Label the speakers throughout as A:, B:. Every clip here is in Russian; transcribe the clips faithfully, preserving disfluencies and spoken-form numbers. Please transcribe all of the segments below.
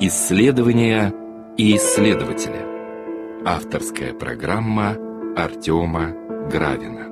A: Исследования и исследователи. Авторская программа Артема Гравина.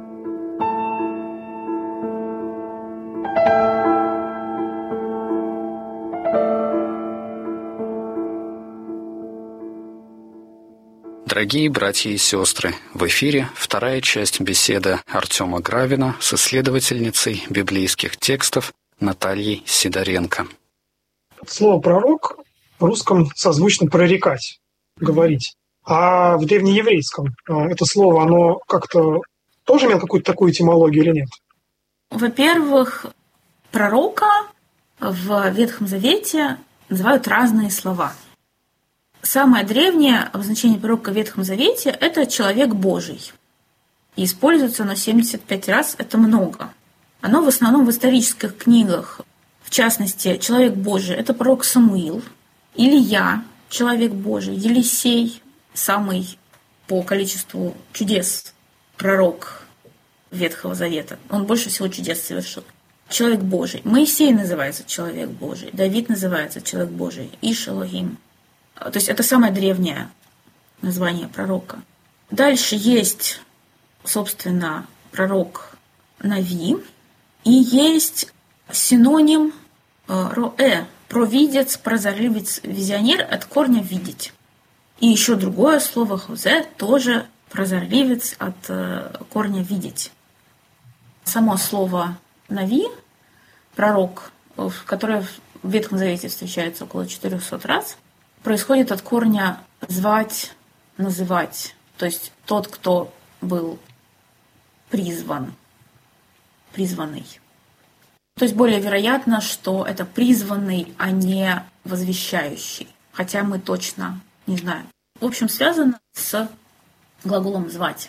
B: Дорогие братья и сестры, в эфире вторая часть беседы Артема Гравина с исследовательницей библейских текстов Натальей Сидоренко.
C: Слово «пророк» в русском созвучно «прорекать», «говорить». А в древнееврейском это слово, оно как-то тоже имело какую-то такую этимологию или нет?
D: Во-первых, пророка в Ветхом Завете называют разные слова. Самое древнее обозначение пророка в Ветхом Завете – это «человек Божий». И используется оно семьдесят пять раз, это много. Оно в основном в исторических книгах, в частности, «Человек Божий» – это пророк Самуил, Илия – «Человек Божий», Елисей – самый по количеству чудес пророк Ветхого Завета. Он больше всего чудес совершил. Человек Божий. Моисей называется «Человек Божий», Давид называется «Человек Божий», Иш Элохим. То есть это самое древнее название пророка. Дальше есть, собственно, пророк Нави, и есть синоним роэ, провидец, прозорливец, визионер, от корня видеть. И еще другое слово хозе, тоже прозорливец, от корня видеть. Само слово Нави, пророк, которое в Ветхом Завете встречается около четырехсот раз, происходит от корня «звать», «называть». То есть тот, кто был призван, призванный. То есть более вероятно, что это призванный, а не возвещающий. Хотя мы точно не знаем. В общем, связано с глаголом «звать».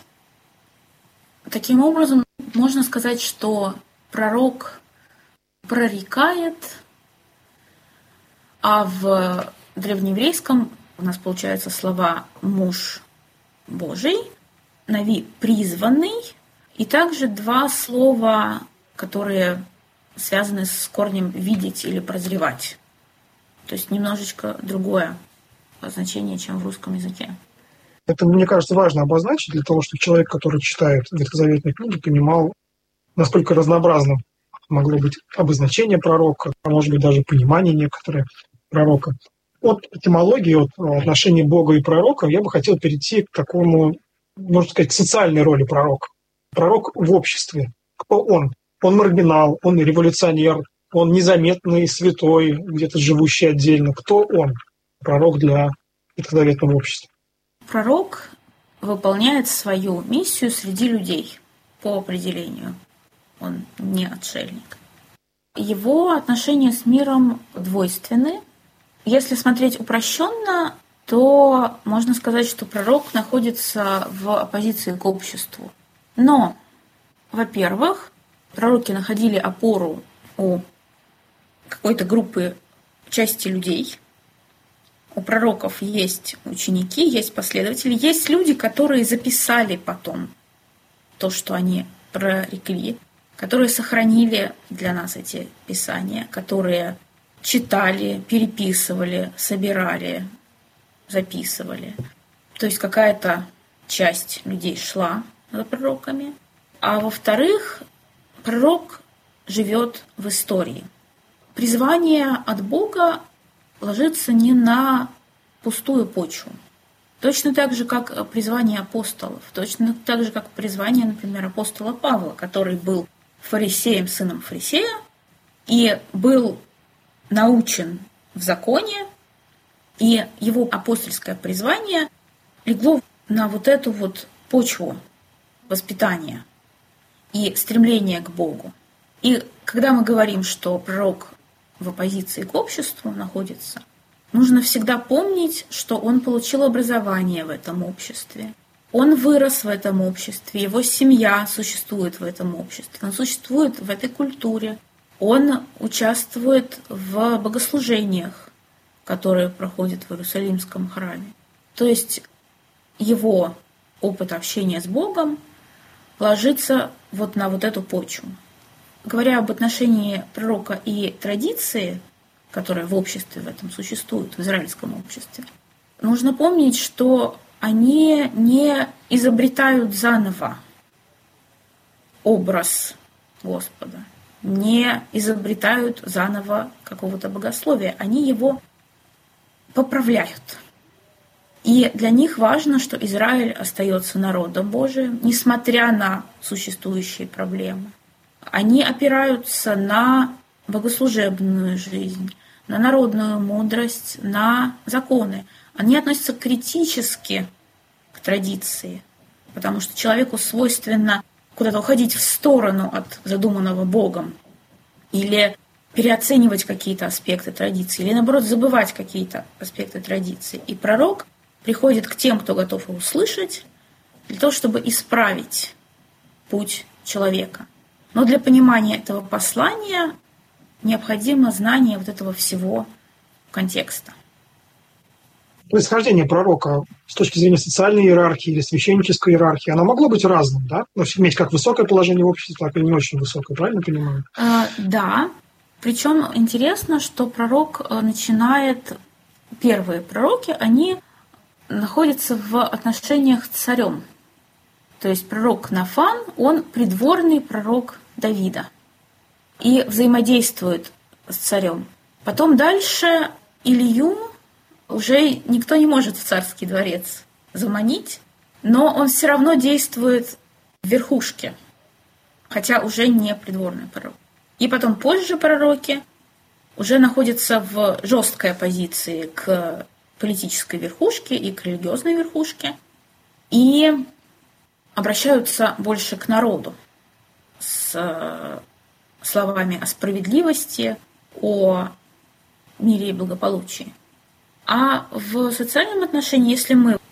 D: Таким образом, можно сказать, что пророк прорекает, а в древнееврейском у нас получаются слова «муж Божий», «нави» – «призванный», и также два слова, которые связаны с корнем «видеть» или «прозревать». То есть немножечко другое значение, чем в русском языке.
C: Это, мне кажется, важно обозначить для того, чтобы человек, который читает ветхозаветные книги, понимал, насколько разнообразным могло быть обозначение пророка, а может быть даже понимание некоторые пророка. От этимологии, от отношений Бога и пророка я бы хотел перейти к такому, можно сказать, социальной роли пророка. Пророк в обществе. Кто он? Он маргинал, он революционер, он незаметный святой, где-то живущий отдельно. Кто он? Пророк для ветхозаветного общества.
D: Пророк выполняет свою миссию среди людей по определению. Он не отшельник. Его отношения с миром двойственны. Если смотреть упрощенно, то можно сказать, что пророк находится в оппозиции к обществу. Но, во-первых, пророки находили опору у какой-то группы части людей. У пророков есть ученики, есть последователи, есть люди, которые записали потом то, что они прорекли, которые сохранили для нас эти писания, которые читали, переписывали, собирали, записывали. То есть какая-то часть людей шла за пророками. А во-вторых, пророк живет в истории. Призвание от Бога ложится не на пустую почву. Точно так же, как призвание апостолов. Точно так же, как призвание, например, апостола Павла, который был фарисеем, сыном фарисея, и был научен в законе, и его апостольское призвание легло на вот эту вот почву воспитания и стремления к Богу. И когда мы говорим, что пророк в оппозиции к обществу находится, нужно всегда помнить, что он получил образование в этом обществе. Он вырос в этом обществе, его семья существует в этом обществе, он существует в этой культуре. Он участвует в богослужениях, которые проходят в Иерусалимском храме. То есть его опыт общения с Богом ложится вот на вот эту почву. Говоря об отношении пророка и традиции, которая в обществе в этом существует, в израильском обществе, нужно помнить, что они не изобретают заново образ Господа, не изобретают заново какого-то богословия, они его поправляют. И для них важно, что Израиль остается народом Божиим, несмотря на существующие проблемы. Они опираются на богослужебную жизнь, на народную мудрость, на законы. Они относятся критически к традиции, потому что человеку свойственно куда-то уходить в сторону от задуманного Богом или переоценивать какие-то аспекты традиции, или, наоборот, забывать какие-то аспекты традиции. И пророк приходит к тем, кто готов его услышать, для того, чтобы исправить путь человека. Но для понимания этого послания необходимо знание вот этого всего контекста.
C: Происхождение пророка с точки зрения социальной иерархии или священнической иерархии, оно могло быть разным, да? Но иметь как высокое положение в обществе, так и не очень высокое, правильно понимаю?
D: А, да. Причем интересно, что пророк начинает... Первые пророки, они находятся в отношениях с царем. То есть пророк Нафан, он придворный пророк Давида и взаимодействует с царем. Потом дальше Илью уже никто не может в царский дворец заманить, но он все равно действует в верхушке, хотя уже не придворный пророк. И потом позже пророки уже находятся в жесткой оппозиции к политической верхушке и к религиозной верхушке, и обращаются больше к народу с словами о справедливости, о мире и благополучии. А в социальном отношении, если мы